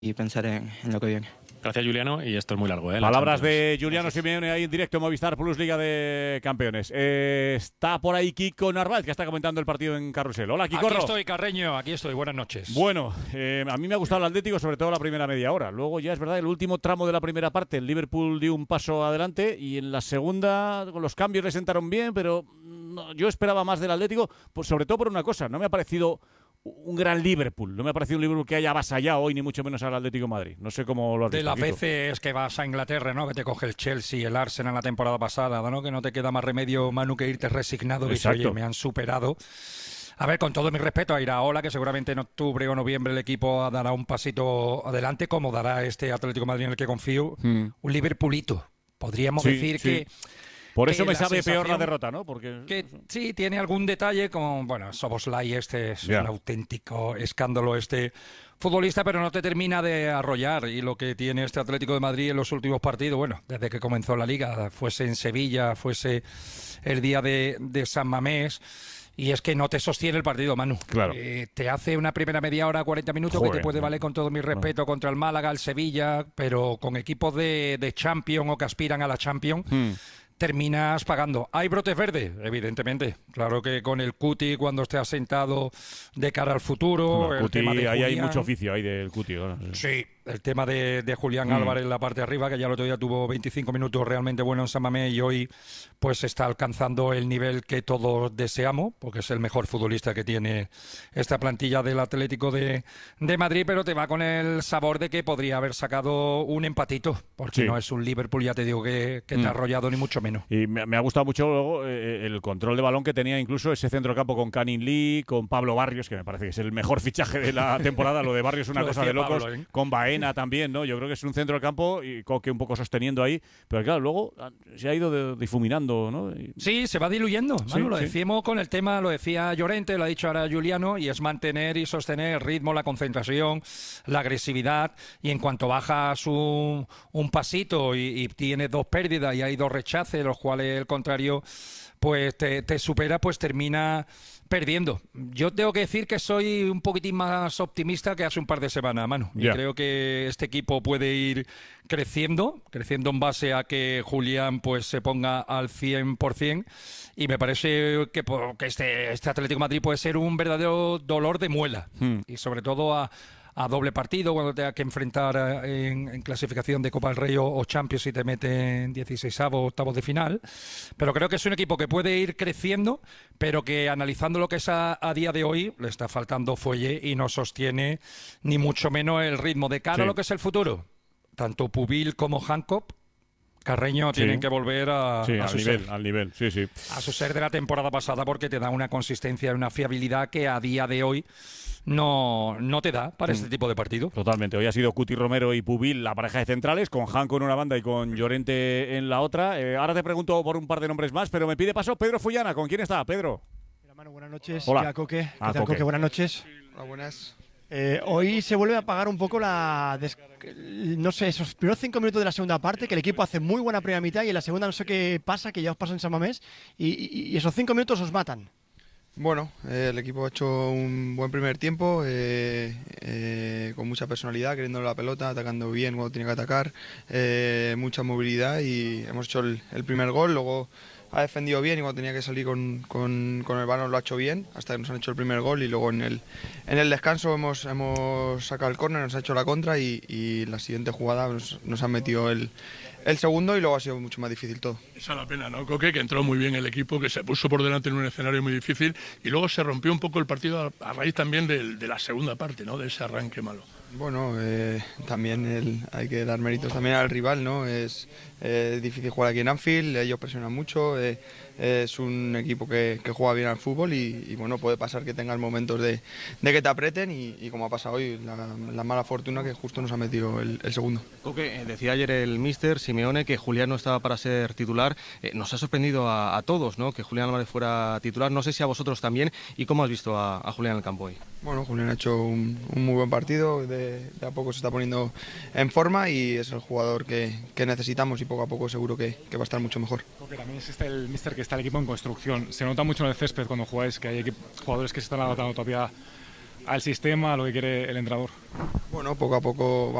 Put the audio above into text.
y pensar en lo que viene. Gracias, Juliano, y esto es muy largo, Palabras de Juliano Simeone ahí en directo en Movistar Plus, Liga de Campeones. Está por ahí Kiko Narváez, que está comentando el partido en Carrusel. Hola, Kiko. Aquí estoy, Carreño, aquí estoy. Buenas noches. Bueno, a mí me ha gustado el Atlético, sobre todo la primera media hora. Luego ya es verdad, el último tramo de la primera parte, el Liverpool dio un paso adelante y en la segunda, con los cambios le sentaron bien, pero yo esperaba más del Atlético, pues sobre todo por una cosa, no me ha parecido un gran Liverpool. No me ha parecido un Liverpool que haya avasallado hoy, ni mucho menos al Atlético de Madrid. No sé cómo lo has visto. De las veces que vas a Inglaterra, ¿no? Que te coge el Chelsea, el Arsenal la temporada pasada, ¿no? Que no te queda más remedio, Manu, que irte resignado. Que dices, oye, me han superado. A ver, con todo mi respeto a Iraola, que seguramente en octubre o noviembre el equipo dará un pasito adelante, como dará este Atlético de Madrid en el que confío. Un Liverpoolito. Podríamos decir que... Por eso me sabe peor la derrota, ¿no? Porque que sí, tiene algún detalle con, bueno, Szoboszlai es un auténtico escándalo futbolista, pero no te termina de arrollar. Y lo que tiene este Atlético de Madrid en los últimos partidos, bueno, desde que comenzó la Liga, fuese en Sevilla, fuese el día de San Mamés, y es que no te sostiene el partido, Manu. Claro. Te hace una primera media hora, 40 minutos, que te puede valer con todo mi respeto contra el Málaga, el Sevilla, pero con equipos de Champions o que aspiran a la Champions, terminas pagando. ¿Hay brotes verdes? Evidentemente. Claro que con el Cuti, cuando esté asentado de cara al futuro... No, el Cuti, ahí hay mucho oficio ahí del Cuti. ¿no? Sí, el tema de Julián Álvarez en la parte de arriba, que ya el otro día tuvo 25 minutos realmente bueno en San Mamés y hoy pues está alcanzando el nivel que todos deseamos, porque es el mejor futbolista que tiene esta plantilla del Atlético de Madrid, pero te va con el sabor de que podría haber sacado un empatito, porque no es un Liverpool, ya te digo, que te ha arrollado ni mucho menos. Y me ha gustado mucho luego el control de balón que tenía incluso ese centrocampo con Canning Lee, con Pablo Barrios, que me parece que es el mejor fichaje de la temporada. Lo de Barrios es una cosa de locos. Pablo, con Baena también, ¿no? Yo creo que es un centro del campo y Coque un poco sosteniendo ahí. Pero claro, luego se ha ido difuminando, ¿no? Sí, se va diluyendo. Manu, lo decíamos con el tema, lo decía Llorente, lo ha dicho ahora Juliano, y es mantener y sostener el ritmo, la concentración, la agresividad. Y en cuanto bajas un pasito y tienes dos pérdidas y hay dos rechaces, los cuales el contrario pues te supera, pues termina perdiendo. Yo tengo que decir que soy un poquitín más optimista que hace un par de semanas, Manu. Y creo que este equipo puede ir creciendo en base a que Julián pues se ponga al 100%, y me parece que este Atlético de Madrid puede ser un verdadero dolor de muela, y sobre todo a doble partido, cuando tenga que enfrentar en clasificación de Copa del Rey o Champions y te mete en 16avos, octavos de final. Pero creo que es un equipo que puede ir creciendo, pero que analizando lo que es a día de hoy, le está faltando fuelle y no sostiene ni mucho menos el ritmo. De cara a lo que es el futuro, tanto Pubil como Hancock, Carreño, tienen que volver a su nivel. A su ser de la temporada pasada, porque te da una consistencia y una fiabilidad que a día de hoy no te da para este tipo de partido. Totalmente. Hoy ha sido Cuti Romero y Pubil la pareja de centrales, con Hanco en una banda y con Llorente en la otra. Ahora te pregunto por un par de nombres más, pero me pide paso Pedro Fullana. ¿Con quién está, Pedro? Mira, Manu, buenas noches. Hola. Hola, Coque. ¿Qué tal, Coque? Buenas noches. Hola, buenas. Hoy se vuelve a apagar un poco no sé, esos primeros 5 minutos de la segunda parte, que el equipo hace muy buena primera mitad y en la segunda no sé qué pasa, que ya os pasa en San Mamés, y esos 5 minutos os matan. Bueno, el equipo ha hecho un buen primer tiempo, con mucha personalidad, queriendo la pelota, atacando bien cuando tiene que atacar, mucha movilidad, y hemos hecho el primer gol. Luego ha defendido bien y cuando tenía que salir con el balón lo ha hecho bien, hasta que nos han hecho el primer gol, y luego en el descanso hemos sacado el córner, nos ha hecho la contra, y la siguiente jugada nos han metido el segundo, y luego ha sido mucho más difícil todo. Esa es la pena, ¿no, Coque? Que entró muy bien el equipo, que se puso por delante en un escenario muy difícil, y luego se rompió un poco el partido a raíz también de la segunda parte, ¿no? De ese arranque malo. Bueno, también hay que dar méritos también al rival, ¿no? Es difícil jugar aquí en Anfield, ellos presionan mucho, es un equipo que juega bien al fútbol, y bueno, puede pasar que tengas momentos de que te aprieten, y como ha pasado hoy, la mala fortuna que justo nos ha metido el segundo. Coque, decía ayer el míster Simeone que Julián no estaba para ser titular. Nos ha sorprendido a todos, ¿no?, que Julián Álvarez fuera titular. No sé si a vosotros también. ¿Y cómo has visto a Julián en el campo hoy? Bueno, Julián ha hecho un muy buen partido, de a poco se está poniendo en forma, y es el jugador que necesitamos, y poco a poco seguro que va a estar mucho mejor. Porque también existe el míster que está el equipo en construcción. Se nota mucho en el césped cuando jugáis que hay jugadores que se están adaptando todavía al sistema, a lo que quiere el entrenador? Bueno, poco a poco